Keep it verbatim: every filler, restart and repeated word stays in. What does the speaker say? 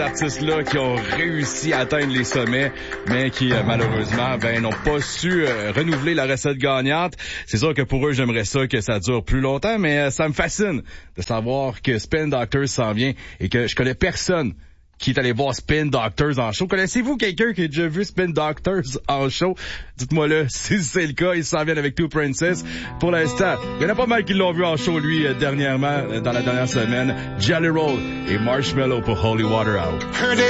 artistes-là qui ont réussi à atteindre les sommets, mais qui, euh, malheureusement, ben, n'ont pas su euh, renouveler la recette gagnante. C'est sûr que pour eux, j'aimerais ça que ça dure plus longtemps, mais euh, ça me fascine de savoir que Spin Doctors s'en vient et que je connais personne qui est allé voir Spin Doctors en show. Connaissez-vous quelqu'un qui a déjà vu Spin Doctors en show? Dites-moi-le si c'est le cas. Ils s'en viennent avec Two Princess. Pour l'instant, il y en a pas mal qui l'ont vu en show, lui, euh, dernièrement, euh, dans la dernière semaine. Jelly Roll et Marshmello pour Holy Water Out.